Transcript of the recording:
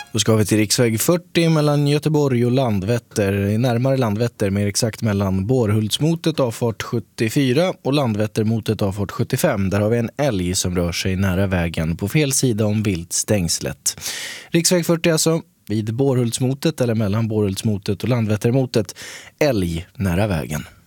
Då ska vi till riksväg 40 mellan Göteborg och Landvetter, närmare Landvetter, mer exakt mellan Bårhultsmotet avfart 74 och Landvettermotet avfart 75. Där har vi en älg som rör sig nära vägen på fel sida om viltstängslet. Riksväg 40 alltså, vid Bårhultsmotet eller mellan Bårhultsmotet och Landvettermotet, älg nära vägen.